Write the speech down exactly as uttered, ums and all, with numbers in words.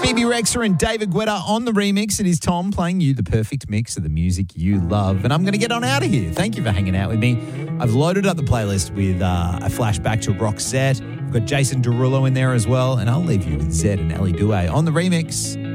Phoebe Rexha and David Guetta on the remix. It is Tom playing you the perfect mix of the music you love. And I'm going to get on out of here. Thank you for hanging out with me. I've loaded up the playlist with uh, a flashback to Roxette. I've got Jason Derulo in there as well. And I'll leave you with Zed and Ellie Douay on the remix.